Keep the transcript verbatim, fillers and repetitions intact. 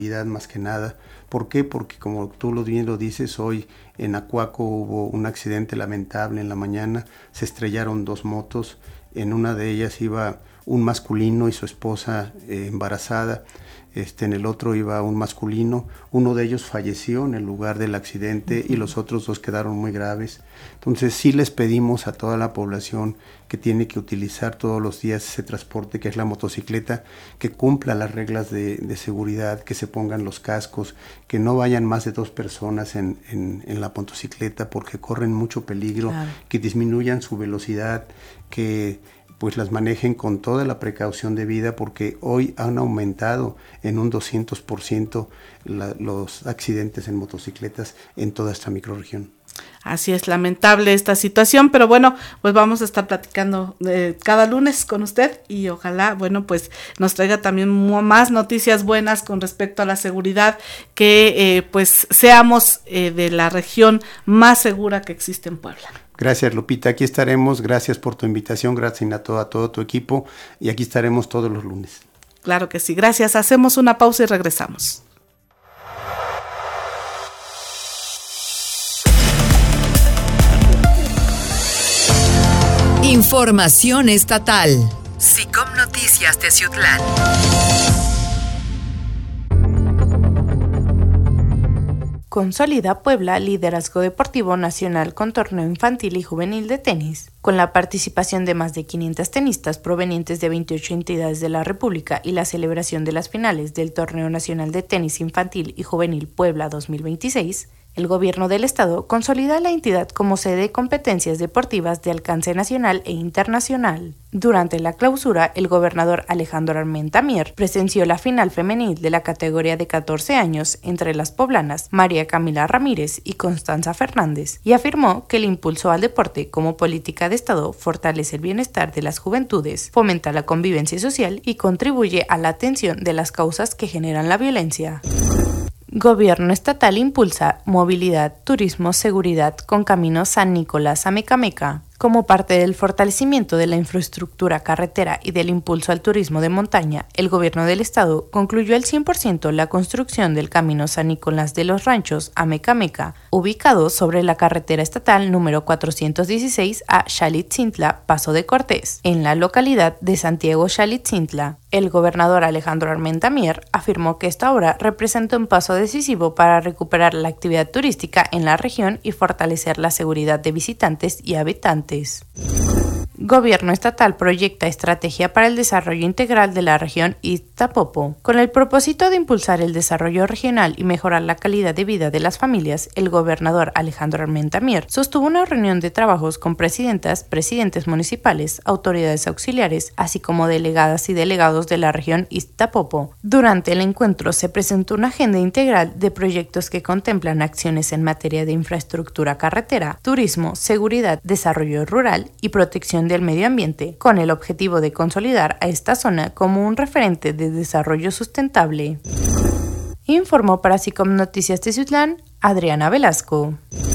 más que nada. ¿Por qué? Porque como tú lo bien lo dices, hoy en Acuaco hubo un accidente lamentable en la mañana, se estrellaron dos motos, en una de ellas iba un masculino y su esposa eh, embarazada, este, en el otro iba un masculino, uno de ellos falleció en el lugar del accidente y los otros dos quedaron muy graves. Entonces sí les pedimos a toda la población que tiene que utilizar todos los días ese transporte que es la motocicleta, que cumpla las reglas de, de seguridad, que se pongan los cascos, que no vayan más de dos personas en, en, en la motocicleta porque corren mucho peligro, claro. Que disminuyan su velocidad, que pues las manejen con toda la precaución debida, porque hoy han aumentado en un doscientos por ciento la, los accidentes en motocicletas en toda esta microrregión. Así es, lamentable esta situación, pero bueno, pues vamos a estar platicando eh, cada lunes con usted y ojalá, bueno, pues nos traiga también más noticias buenas con respecto a la seguridad, que eh, pues seamos eh, de la región más segura que existe en Puebla. Gracias, Lupita, aquí estaremos, gracias por tu invitación, gracias a todo, a todo tu equipo y aquí estaremos todos los lunes. Claro que sí, gracias, hacemos una pausa y regresamos. Información estatal. SICOM Noticias Teciutlán. Consolida Puebla liderazgo deportivo nacional con torneo infantil y juvenil de tenis. Con la participación de más de quinientas tenistas provenientes de veintiocho entidades de la República y la celebración de las finales del Torneo Nacional de Tenis Infantil y Juvenil Puebla dos mil veintiséis, el gobierno del estado consolida la entidad como sede de competencias deportivas de alcance nacional e internacional. Durante la clausura, el gobernador Alejandro Armenta Mier presenció la final femenil de la categoría de catorce años entre las poblanas María Camila Ramírez y Constanza Fernández y afirmó que el impulso al deporte como política de estado fortalece el bienestar de las juventudes, fomenta la convivencia social y contribuye a la atención de las causas que generan la violencia. Gobierno estatal impulsa movilidad, turismo, seguridad con Camino San Nicolás a Mecameca. Como parte del fortalecimiento de la infraestructura carretera y del impulso al turismo de montaña, el gobierno del estado concluyó al cien por ciento la construcción del Camino San Nicolás de los Ranchos a Mecameca, ubicado sobre la carretera estatal número cuatrocientos dieciséis a Xalitzintla, Paso de Cortés, en la localidad de Santiago Xalitzintla. El gobernador Alejandro Armenta Mier afirmó que esta obra representa un paso decisivo para recuperar la actividad turística en la región y fortalecer la seguridad de visitantes y habitantes. Gobierno estatal proyecta estrategia para el desarrollo integral de la región Ixtapopo. Con el propósito de impulsar el desarrollo regional y mejorar la calidad de vida de las familias, el gobernador Alejandro Armenta Mier sostuvo una reunión de trabajos con presidentas, presidentes municipales, autoridades auxiliares, así como delegadas y delegados de la región Ixtapopo. Durante el encuentro se presentó una agenda integral de proyectos que contemplan acciones en materia de infraestructura carretera, turismo, seguridad, desarrollo rural y protección del medio ambiente, con el objetivo de consolidar a esta zona como un referente de desarrollo sustentable. Informó para SICOM Noticias Teciutlán, Adriana Velasco.